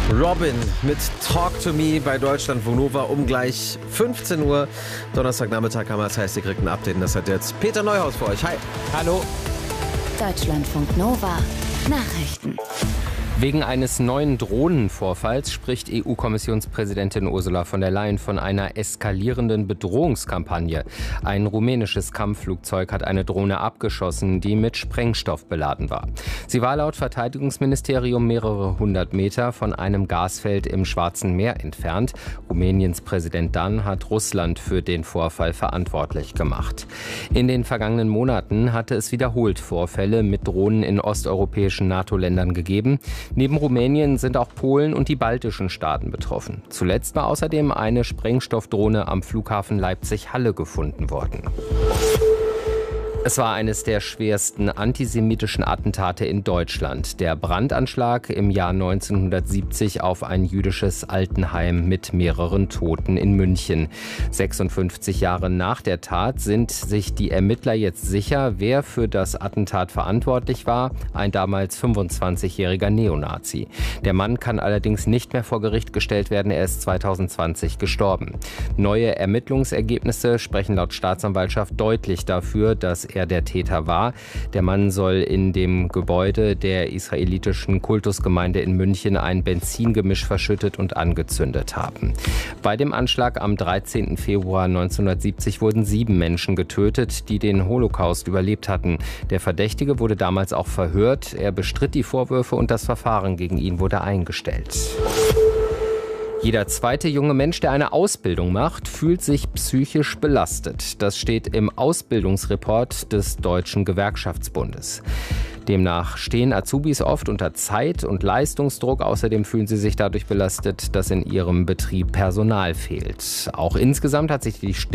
Robin mit Talk to Me bei Deutschlandfunk Nova um gleich 15 Uhr. Donnerstagnachmittag haben wir das heißt, ihr kriegt ein Update. Das hat jetzt Peter Neuhaus für euch. Hi. Hallo. Deutschlandfunk Nova Nachrichten. Wegen eines neuen Drohnenvorfalls spricht EU-Kommissionspräsidentin Ursula von der Leyen von einer eskalierenden Bedrohungskampagne. Ein rumänisches Kampfflugzeug hat eine Drohne abgeschossen, die mit Sprengstoff beladen war. Sie war laut Verteidigungsministerium mehrere hundert Meter von einem Gasfeld im Schwarzen Meer entfernt. Rumäniens Präsident Dan hat Russland für den Vorfall verantwortlich gemacht. In den vergangenen Monaten hatte es wiederholt Vorfälle mit Drohnen in osteuropäischen NATO-Ländern gegeben. Neben Rumänien sind auch Polen und die baltischen Staaten betroffen. Zuletzt war außerdem eine Sprengstoffdrohne am Flughafen Leipzig-Halle gefunden worden. Es war eines der schwersten antisemitischen Attentate in Deutschland. Der Brandanschlag im Jahr 1970 auf ein jüdisches Altenheim mit mehreren Toten in München. 56 Jahre nach der Tat sind sich die Ermittler jetzt sicher, wer für das Attentat verantwortlich war. Ein damals 25-jähriger Neonazi. Der Mann kann allerdings nicht mehr vor Gericht gestellt werden. Er ist 2020 gestorben. Neue Ermittlungsergebnisse sprechen laut Staatsanwaltschaft deutlich dafür, dass er der Täter war. Der Mann soll in dem Gebäude der israelitischen Kultusgemeinde in München ein Benzingemisch verschüttet und angezündet haben. Bei dem Anschlag am 13. Februar 1970 wurden 7 Menschen getötet, die den Holocaust überlebt hatten. Der Verdächtige wurde damals auch verhört. Er bestritt die Vorwürfe und das Verfahren gegen ihn wurde eingestellt. Jeder zweite junge Mensch, der eine Ausbildung macht, fühlt sich psychisch belastet. Das steht im Ausbildungsreport des Deutschen Gewerkschaftsbundes. Demnach stehen Azubis oft unter Zeit- und Leistungsdruck. Außerdem fühlen sie sich dadurch belastet, dass in ihrem Betrieb Personal fehlt. Auch insgesamt hat sich die